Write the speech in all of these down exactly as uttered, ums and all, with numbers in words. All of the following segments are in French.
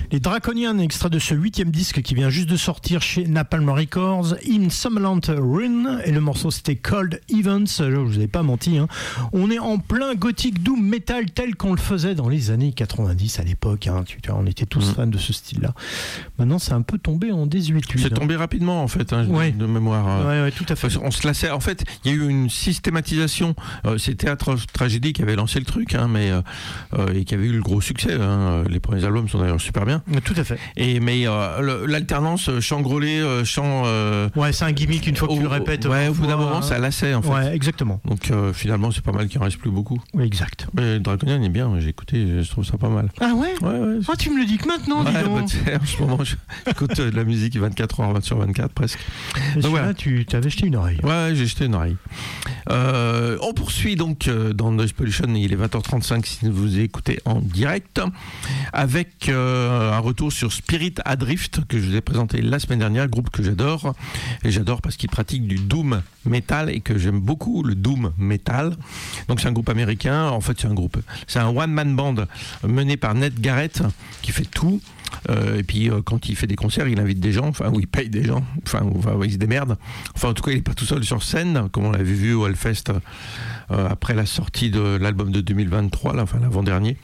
Les Draconians, extrait de ce huitième disque qui vient juste de sortir chez Napalm Records, In Somnolent Ruin, et le morceau c'était Cold Events. Je vous ai pas menti, hein. On est en plein gothic doom metal tel qu'on le faisait dans les années quatre-vingt-dix à l'époque, hein. Tu vois, on était tous mmh. fans de ce style-là. Maintenant, c'est un peu tombé en désuétude. C'est hein. tombé rapidement en fait, hein, ouais. de mémoire. Ouais, ouais, tout à fait. On se lassait. En fait, il y a eu une systématisation. Euh, c'est Théâtre Tragédie qui avait lancé le truc, hein, mais euh, et qui avait eu le gros succès. Hein. Les premiers albums sont d'ailleurs super bien. Tout à fait. Et mais euh, le, l'alternance chant grôlé, euh, chant. Euh, ouais, c'est un gimmick une fois que au, tu le répètes. Ouais, au bout d'un moment, ça lassait en fait. Ouais, exactement. Donc euh, finalement, c'est pas mal qu'il en reste plus beaucoup. Oui, exact. Mais Draconian est bien. J'ai écouté, je trouve ça pas mal. Ah ouais. Ouais, ouais. Ah, tu me le dis que maintenant, ouais, dis donc. Bah, en ce moment, j'écoute de la musique vingt-quatre heures sur vingt-quatre presque. Et donc voilà, tu avais jeté une oreille. Ouais, j'ai jeté une oreille. Euh, on poursuit donc euh, dans Noise Pollution. Il est vingt heures trente-cinq si vous écoutez en direct, avec euh, un retour sur Spirit Adrift que je vous ai présenté la semaine dernière, groupe que j'adore. Et j'adore parce qu'il pratique du doom metal et que j'aime beaucoup le doom metal. Donc c'est un groupe américain. En fait, c'est un groupe, c'est un one man band mené par Ned Garrett qui fait tout. Euh, et puis euh, quand il fait des concerts, il invite des gens, enfin ou il paye des gens, enfin ou enfin, il se démerde. Enfin en tout cas, il n'est pas tout seul sur scène, comme on l'avait vu au Hellfest euh, après la sortie de l'album de deux mille vingt-trois, là, enfin l'avant-dernier.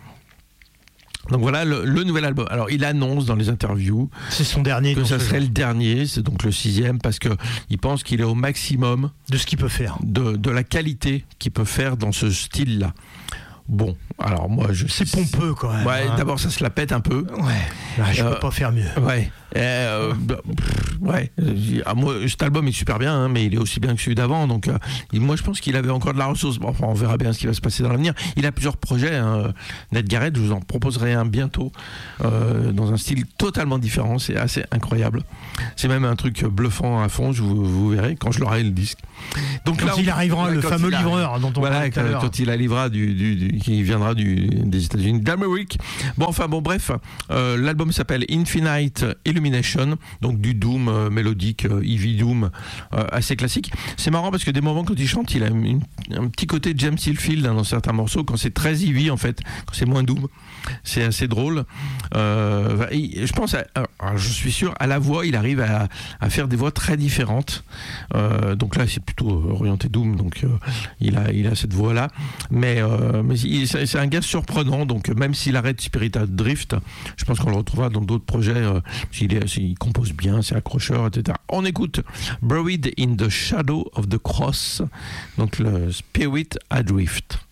Donc voilà le, le nouvel album. Alors il annonce dans les interviews c'est son dernier, que ça serait genre. le dernier, c'est donc le sixième, parce que il pense qu'il est au maximum de ce qu'il peut faire, de, de la qualité qu'il peut faire dans ce style-là. Bon, alors moi je c'est pompeux quand même. Ouais, hein. D'abord ça se la pète un peu. Ouais. Là, je euh, peux pas faire mieux. Ouais. Euh, ouais. Ah, moi, cet album est super bien, hein, mais il est aussi bien que celui d'avant. Donc, euh, moi, je pense qu'il avait encore de la ressource. Bon, enfin, on verra bien ce qui va se passer dans l'avenir. Il a plusieurs projets. Hein. Ned Garrett, je vous en proposerai un bientôt euh, dans un style totalement différent. C'est assez incroyable. C'est même un truc bluffant à fond. Je vous, vous verrez quand je l'aurai le disque. Donc quand là, il arrivera, le fameux livreur dont on voilà, parlait quand, quand il arrivera du, du, du, qui viendra du, des États-Unis d'Amérique. Bon, enfin, bon, bref, euh, l'album s'appelle Infinite Illumination, donc du doom euh, mélodique, euh, heavy doom euh, assez classique. C'est marrant parce que des moments quand il chante, il a une, un petit côté James Hetfield hein, dans certains morceaux, quand c'est très heavy en fait, quand c'est moins doom. C'est assez drôle. Euh, je pense, à, alors je suis sûr, à la voix, il arrive à, à faire des voix très différentes. Euh, donc là, c'est plutôt orienté doom, donc euh, il a, il a cette voix-là. Mais, euh, mais il, c'est, c'est un gars surprenant. Donc même s'il arrête Spirit Adrift, je pense qu'on le retrouvera dans d'autres projets. Euh, il, est, il compose bien, c'est accrocheur, et cetera. On écoute Buried in the Shadow of the Cross, donc le Spirit Adrift.